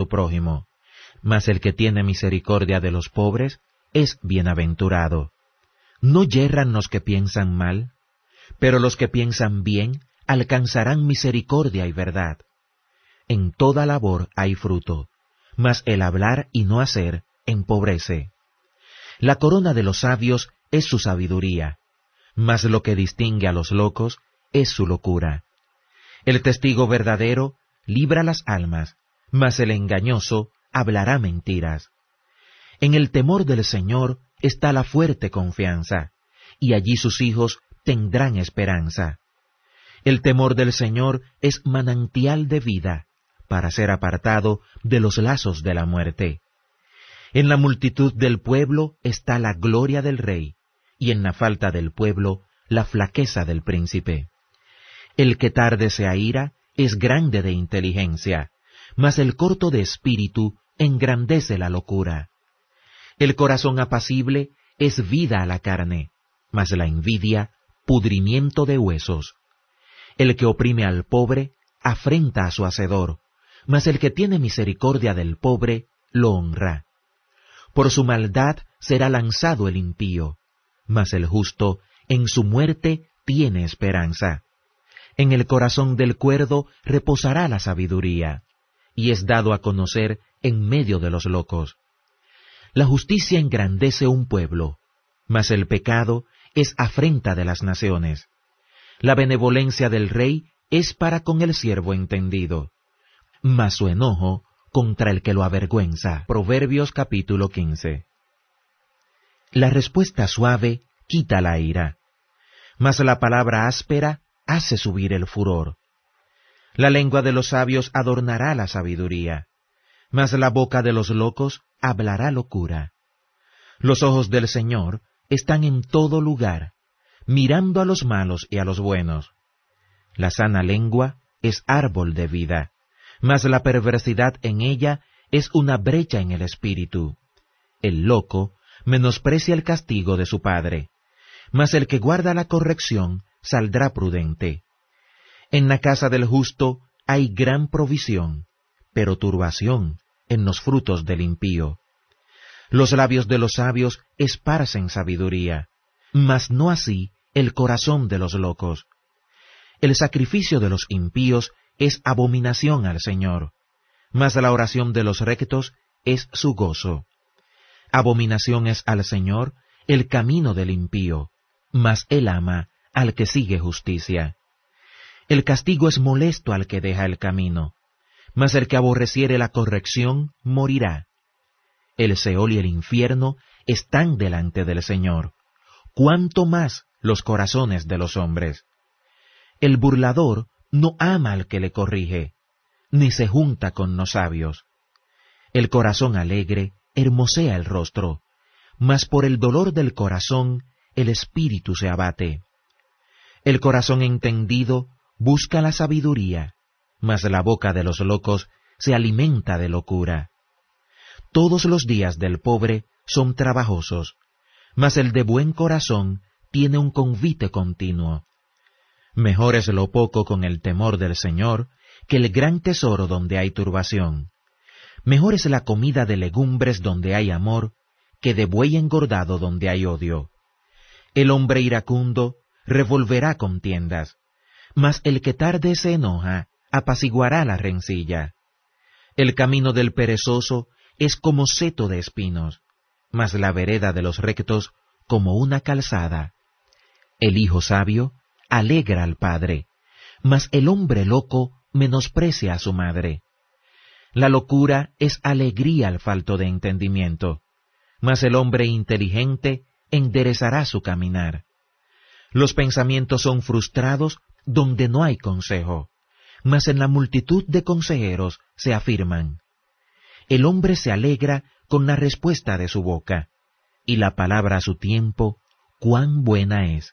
tu prójimo, mas el que tiene misericordia de los pobres es bienaventurado. No yerran los que piensan mal, pero los que piensan bien alcanzarán misericordia y verdad. En toda labor hay fruto, mas el hablar y no hacer empobrece. La corona de los sabios es su sabiduría, mas lo que distingue a los locos es su locura. El testigo verdadero libra las almas, mas el engañoso hablará mentiras. En el temor del Señor está la fuerte confianza, y allí sus hijos tendrán esperanza. El temor del Señor es manantial de vida, para ser apartado de los lazos de la muerte. En la multitud del pueblo está la gloria del rey, y en la falta del pueblo la flaqueza del príncipe. El que tarde se aira es grande de inteligencia, mas el corto de espíritu engrandece la locura. El corazón apacible es vida a la carne, mas la envidia pudrimiento de huesos. El que oprime al pobre afrenta a su hacedor, mas el que tiene misericordia del pobre lo honra. Por su maldad será lanzado el impío, mas el justo en su muerte tiene esperanza. En el corazón del cuerdo reposará la sabiduría, y es dado a conocer en medio de los locos. La justicia engrandece un pueblo, mas el pecado es afrenta de las naciones. La benevolencia del rey es para con el siervo entendido, mas su enojo contra el que lo avergüenza. Proverbios capítulo 15. La respuesta suave quita la ira, mas la palabra áspera hace subir el furor. La lengua de los sabios adornará la sabiduría, mas la boca de los locos hablará locura. Los ojos del Señor están en todo lugar, mirando a los malos y a los buenos. La sana lengua es árbol de vida, mas la perversidad en ella es una brecha en el espíritu. El loco menosprecia el castigo de su padre, mas el que guarda la corrección saldrá prudente. En la casa del justo hay gran provisión, pero turbación en los frutos del impío. Los labios de los sabios esparcen sabiduría, mas no así el corazón de los locos. El sacrificio de los impíos es abominación al Señor, mas la oración de los rectos es su gozo. Abominación es al Señor el camino del impío, mas Él ama al que sigue justicia. El castigo es molesto al que deja el camino, mas el que aborreciere la corrección morirá. El Seol y el infierno están delante del Señor, cuánto más los corazones de los hombres. El burlador no ama al que le corrige, ni se junta con los sabios. El corazón alegre hermosea el rostro, mas por el dolor del corazón el espíritu se abate. El corazón entendido busca la sabiduría, mas la boca de los locos se alimenta de locura. Todos los días del pobre son trabajosos, mas el de buen corazón tiene un convite continuo. Mejor es lo poco con el temor del Señor que el gran tesoro donde hay turbación. Mejor es la comida de legumbres donde hay amor que de buey engordado donde hay odio. El hombre iracundo revolverá contiendas, mas el que tarde se enoja apaciguará la rencilla. El camino del perezoso es como seto de espinos, mas la vereda de los rectos como una calzada. El hijo sabio alegra al padre, mas el hombre loco menosprecia a su madre. La locura es alegría al falto de entendimiento, mas el hombre inteligente enderezará su caminar. Los pensamientos son frustrados donde no hay consejo, mas en la multitud de consejeros se afirman. El hombre se alegra con la respuesta de su boca, y la palabra a su tiempo, cuán buena es.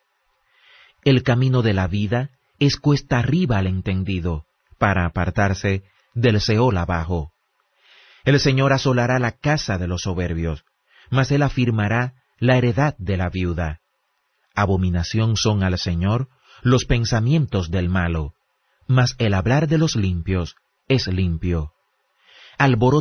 El camino de la vida es cuesta arriba al entendido, para apartarse del Seol abajo. El Señor asolará la casa de los soberbios, mas Él afirmará la heredad de la viuda. Abominación son al Señor los pensamientos del malo, mas el hablar de los limpios es limpio. Alboroto